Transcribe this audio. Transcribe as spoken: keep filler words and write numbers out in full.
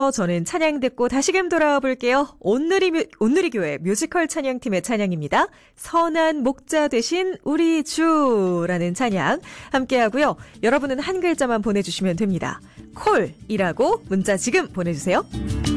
저는 찬양 듣고 다시금 돌아와 볼게요. 온누리, 온누리 교회 뮤지컬 찬양팀의 찬양입니다. 선한 목자 되신 우리 주라는 찬양 함께 하고요. 여러분은 한 글자만 보내주시면 됩니다. 콜이라고 문자 지금 보내주세요.